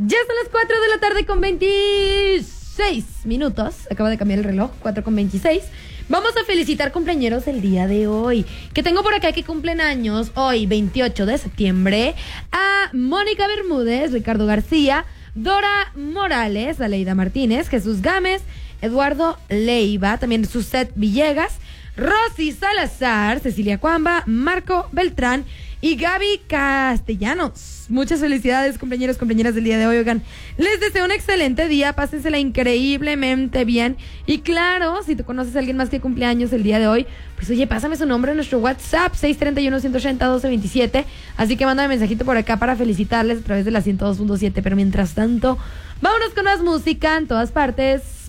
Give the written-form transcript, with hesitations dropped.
Ya son las 4 de la tarde con 26 minutos. Acaba de cambiar el reloj, 4 con 26. Vamos a felicitar cumpleañeros el día de hoy. Que tengo por acá que cumplen años hoy, 28 de septiembre. A Mónica Bermúdez, Ricardo García, Dora Morales, Aleida Martínez, Jesús Gámez, Eduardo Leiva, también Suset Villegas, Rosy Salazar, Cecilia Cuamba, Marco Beltrán y Gaby Castellanos. Muchas felicidades, compañeros, compañeras del día de hoy. Oigan, les deseo un excelente día, pásensela increíblemente bien. Y claro, si tú conoces a alguien más que cumpleaños el día de hoy, pues oye, pásame su nombre en nuestro WhatsApp, 631-180-1227. Así que mándame mensajito por acá para felicitarles a través de la 102.7. Pero mientras tanto, vámonos con más música en todas partes.